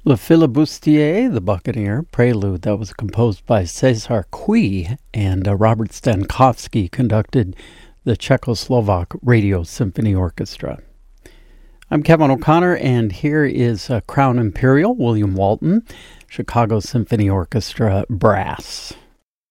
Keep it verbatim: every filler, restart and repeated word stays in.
Le Flibustier, the Buccaneer, prelude that was composed by Cesar Cui, and uh, Robert Stankowski conducted the Czechoslovak Radio Symphony Orchestra. I'm Kevin O'Connor, and here is uh, Crown Imperial, William Walton, Chicago Symphony Orchestra Brass.